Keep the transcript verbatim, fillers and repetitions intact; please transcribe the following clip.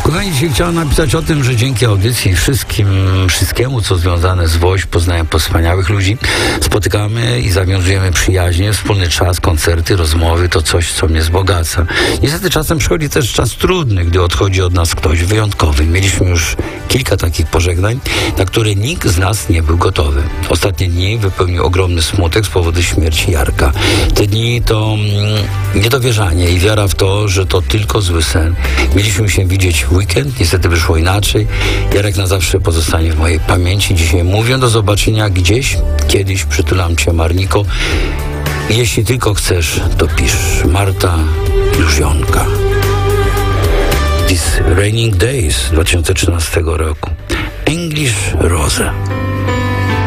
Kochani, dzisiaj chciałem napisać o tym, że dzięki audycji wszystkim, wszystkiemu, co związane z Woś, poznałem wspaniałych ludzi, spotykamy i zawiązujemy przyjaźnie, wspólny czas, koncerty, rozmowy, to coś, co mnie wzbogaca. Niestety czasem przychodzi też czas trudny, gdy odchodzi od nas ktoś wyjątkowy. Mieliśmy już kilka takich pożegnań, na które nikt z nas nie był gotowy. Ostatnie dni wypełnił ogromny smutek z powodu śmierci Jarka. Te dni to mm, niedowierzanie i wiara w to, że to tylko zły sen. Mieliśmy się widzieć w weekend, niestety wyszło inaczej. Jarek na zawsze pozostanie w mojej pamięci. Dzisiaj mówię do zobaczenia gdzieś, kiedyś przytulam cię, Marniko. Jeśli tylko chcesz, to pisz. Marta Józionka. These Raining Days dwa tysiące trzynastego roku. English Rose.